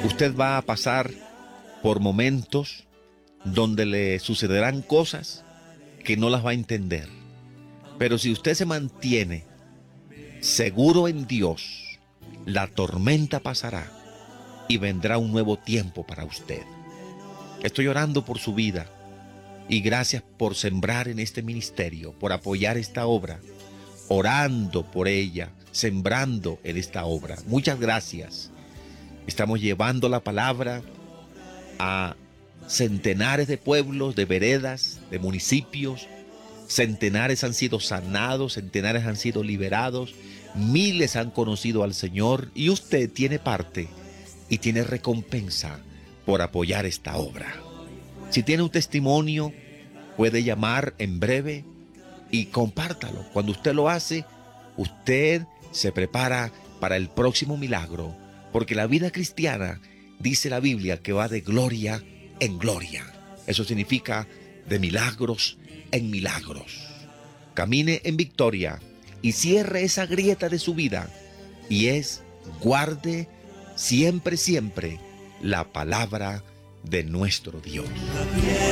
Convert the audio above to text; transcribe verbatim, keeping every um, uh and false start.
Usted va a pasar por momentos donde le sucederán cosas que no las va a entender. Pero si usted se mantiene seguro en Dios, la tormenta pasará y vendrá un nuevo tiempo para usted. Estoy orando por su vida y gracias por sembrar en este ministerio, por apoyar esta obra, orando por ella, sembrando en esta obra. Muchas gracias. Estamos llevando la palabra a centenares de pueblos, de veredas, de municipios. Centenares han sido sanados, centenares han sido liberados, miles han conocido al Señor y usted tiene parte y tiene recompensa por apoyar esta obra. Si tiene un testimonio, puede llamar en breve y compártalo. Cuando usted lo hace, usted se prepara para el próximo milagro, porque la vida cristiana, dice la Biblia, que va de gloria en gloria. Eso significa de milagros en milagros. Camine en victoria y cierre esa grieta de su vida, y es: guarde siempre, siempre la palabra de nuestro Dios.